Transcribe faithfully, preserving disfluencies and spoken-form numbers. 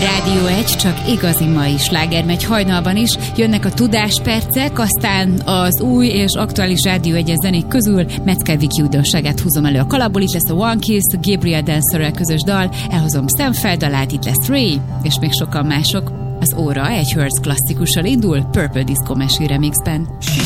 Rádió egy, csak igazi mai sláger megy hajnalban is. Jönnek a tudáspercek, aztán az új és aktuális Rádió egyes zenék közül Metszkel Viki újdonságát húzom elő a kalapból. Itt lesz a One Kiss, a Gabriel Dancerrel közös dal, elhozom Sam dalát, itt lesz Ray, és még sokan mások. Az óra egy Hearst klasszikussal indul, Purple Disco Machine remixben.